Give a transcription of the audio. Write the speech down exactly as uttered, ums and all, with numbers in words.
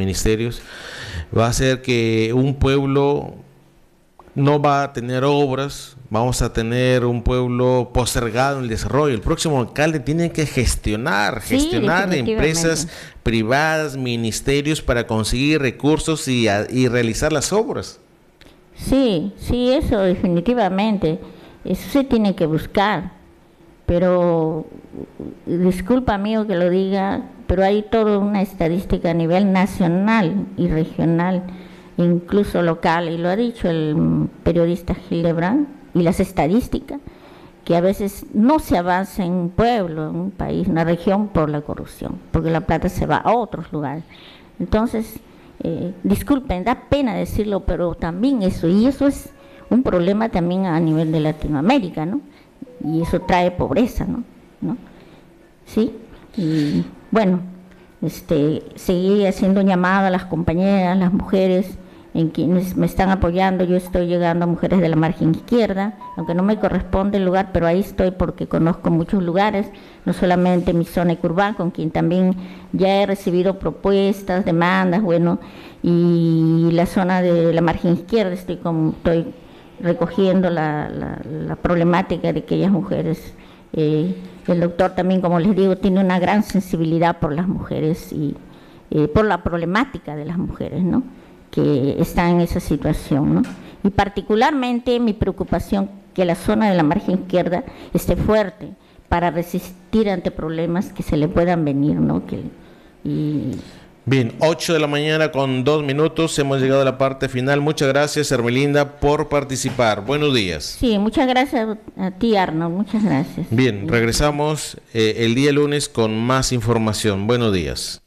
ministerios, va a hacer que un pueblo no va a tener obras, vamos a tener un pueblo postergado en el desarrollo. El próximo alcalde tiene que gestionar, Sí, gestionar definitivamente. empresas privadas, ministerios para conseguir recursos y, a- y realizar las obras. Sí, sí, eso definitivamente. Eso se tiene que buscar. Pero, disculpa amigo que lo diga, pero hay toda una estadística a nivel nacional y regional, incluso local, y lo ha dicho el periodista Hildebrand, y las estadísticas, que a veces no se avanza en un pueblo, en un país, una región, por la corrupción, porque la plata se va a otros lugares. Entonces, eh, disculpen, da pena decirlo, pero también eso, y eso es un problema también a nivel de Latinoamérica, ¿no? Y eso trae pobreza, ¿no? ¿No? Sí, y bueno, este, seguí haciendo un llamado a las compañeras, las mujeres, en quienes me están apoyando. Yo estoy llegando a mujeres de la margen izquierda, aunque no me corresponde el lugar, pero ahí estoy porque conozco muchos lugares, no solamente mi zona Icurbán, con quien también ya he recibido propuestas, demandas, bueno, y la zona de la margen izquierda estoy, con, estoy recogiendo la, la, la problemática de aquellas mujeres. Eh, el doctor también, como les digo, tiene una gran sensibilidad por las mujeres y eh, por la problemática de las mujeres, ¿no?, que están en esa situación, ¿no? Y particularmente mi preocupación que la zona de la margen izquierda esté fuerte para resistir ante problemas que se le puedan venir, ¿no? Que, y Bien, ocho de la mañana con dos minutos, hemos llegado a la parte final. Muchas gracias, Hermelinda, por participar. Buenos días. Sí, muchas gracias a ti, Arno, muchas gracias. Bien, regresamos eh, el día lunes con más información. Buenos días.